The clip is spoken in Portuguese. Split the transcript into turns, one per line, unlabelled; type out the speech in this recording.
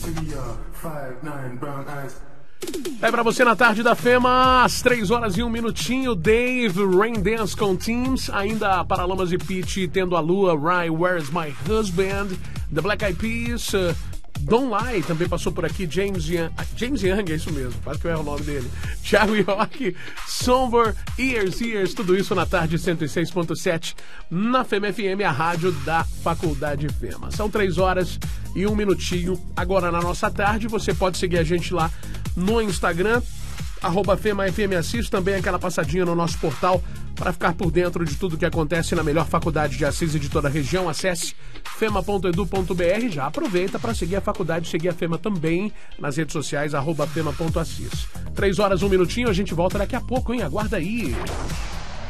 É pra você na tarde da Fema, às 3h01, Dave, Rain Dance com Teams, ainda Paralamas e Pitty, Tendo a Lua, Rye, Where's My Husband, The Black Eyed Peas, Don't Lie, também passou por aqui, James Young, é isso mesmo, quase que eu erro o nome dele, Thiago York, Somber, Years, tudo isso na tarde 106.7, na Fema FM, a rádio da Faculdade Fema. São 3h01, agora na nossa tarde, você pode seguir a gente lá no Instagram, @FemaFMAssis, também aquela passadinha no nosso portal para ficar por dentro de tudo que acontece na melhor faculdade de Assis e de toda a região. Acesse fema.edu.br, já aproveita para seguir a faculdade, seguir a Fema também nas redes sociais, @fema.assis. 3h01, a gente volta daqui a pouco, hein? Aguarda aí.